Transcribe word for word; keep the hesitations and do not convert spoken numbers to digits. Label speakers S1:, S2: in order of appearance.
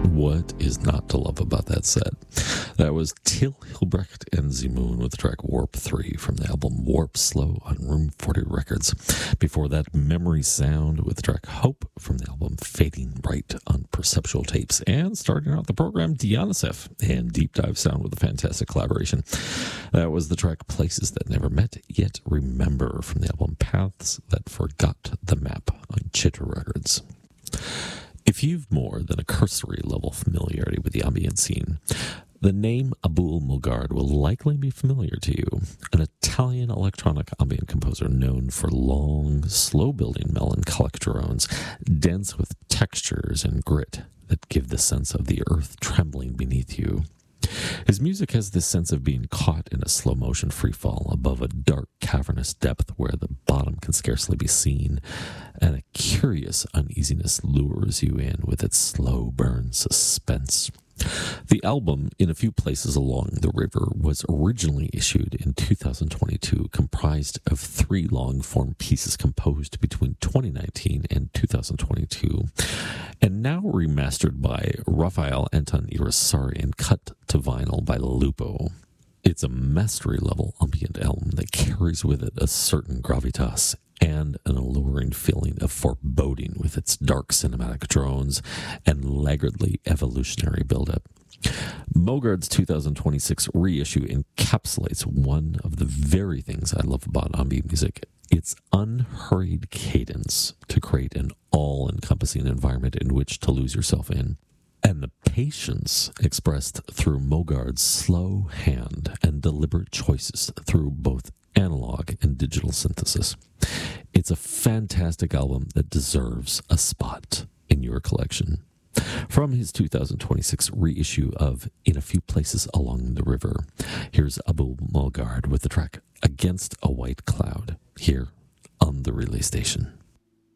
S1: What is not to love about that set? That was Till Hilbrecht and Zimoon with the track Warp three from the album Warp Slow on Room forty Records. Before that, Memory Sound with the track Hope from the album Fading Bright on Perceptual Tapes. And starting out the program, Dionysus and Deep Dive Sound with a fantastic collaboration. That was the track Places That Never Met Yet Remember from the album Paths That Forgot the Map on Chitta Records. If you've more than a cursory level familiarity with the ambient scene, the name Abul Mogard will likely be familiar to you, an Italian electronic ambient composer known for long, slow-building melancholic drones, dense with textures and grit that give the sense of the earth trembling beneath you. His music has this sense of being caught in a slow-motion freefall above a dark, cavernous depth where the bottom can scarcely be seen, and a curious uneasiness lures you in with its slow burn suspense. The album, In a Few Places Along the River, was originally issued in two thousand twenty-two, comprised of three long-form pieces composed between twenty nineteen and two thousand twenty-two, and now remastered by Rafael Anton Irisari and cut to vinyl by Lupo. It's a mastery-level ambient album that carries with it a certain gravitas and an alluring feeling of foreboding with its dark cinematic drones and laggardly evolutionary buildup. Mogard's two thousand twenty-six reissue encapsulates one of the very things I love about ambient music, its unhurried cadence to create an all-encompassing environment in which to lose yourself in, and the patience expressed through Mogard's slow hand and deliberate choices through both analog and digital synthesis. It's a fantastic album that deserves a spot in your collection. From his two thousand twenty-six reissue of In a Few Places Along the River, here's Abul Mogard with the track Against a White Cloud, here on the Relay Station.